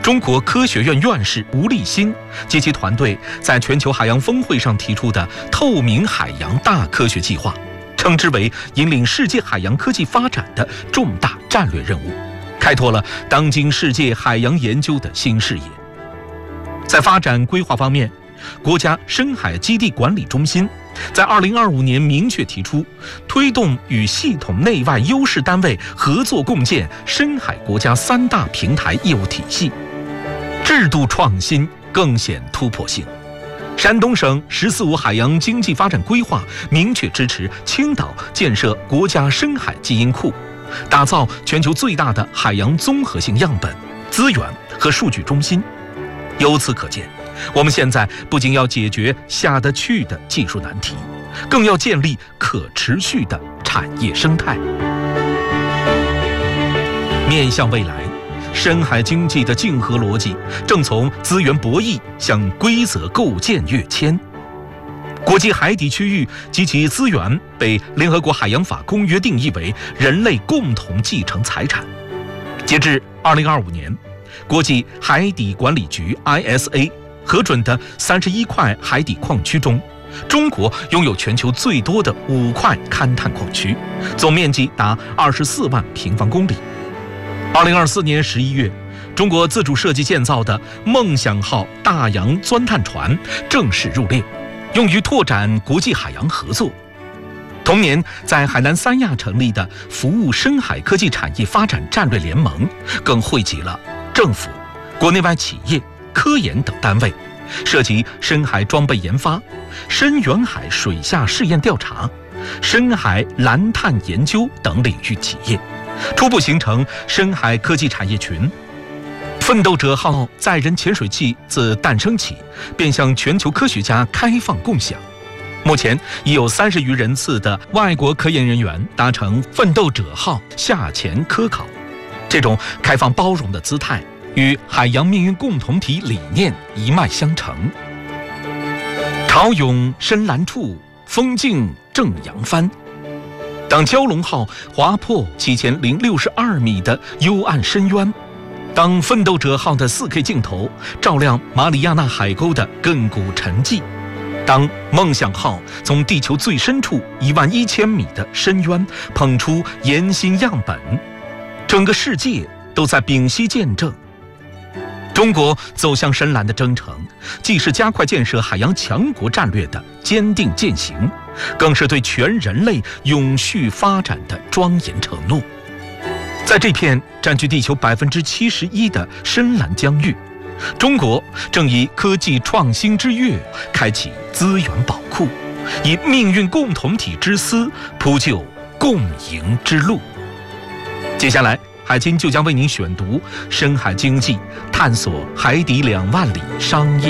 中国科学院院士吴立新及其团队在全球海洋峰会上提出的透明海洋大科学计划，称之为引领世界海洋科技发展的重大战略任务，开拓了当今世界海洋研究的新视野。在发展规划方面，国家深海基地管理中心在2025年明确提出，推动与系统内外优势单位合作共建深海国家3大平台业务体系，制度创新更显突破性。山东省“十四五”海洋经济发展规划明确支持青岛建设国家深海基因库，打造全球最大的海洋综合性样本、资源和数据中心。由此可见，我们现在不仅要解决下得去的技术难题，更要建立可持续的产业生态。面向未来，深海经济的竞合逻辑正从资源博弈向规则构建跃迁。国际海底区域及其资源被联合国海洋法公约定义为人类共同继承财产。截至2025年，国际海底管理局 ISA 核准的31块海底矿区中，中国拥有全球最多的5块勘探矿区，总面积达24万平方公里。2024年11月，中国自主设计建造的梦想号大洋钻探船正式入列，用于拓展国际海洋合作。同年，在海南三亚成立的服务深海科技产业发展战略联盟，更汇集了政府、国内外企业、科研等单位，涉及深海装备研发、深远海水下试验调查、深海蓝碳研究等领域企业，初步形成深海科技产业群。奋斗者号载人潜水器自诞生起便向全球科学家开放共享，目前已有30余人次的外国科研人员达成奋斗者号下潜科考。这种开放包容的姿态与海洋命运共同体理念一脉相承。潮涌深蓝处，风静正扬帆。当蛟龙号划破7062米的幽暗深渊，当奋斗者号的4K 镜头照亮马里亚纳海沟的亘古沉寂，当梦想号从地球最深处11000米的深渊捧出岩心样本，整个世界都在屏息见证。中国走向深蓝的征程，既是加快建设海洋强国战略的坚定践行，更是对全人类永续发展的庄严承诺。在这片占据地球71%的深蓝疆域，中国正以科技创新之跃开启资源宝库，以命运共同体之思铺就共赢之路。接下来，海清就将为您选读深海经济，探索海底2万里商业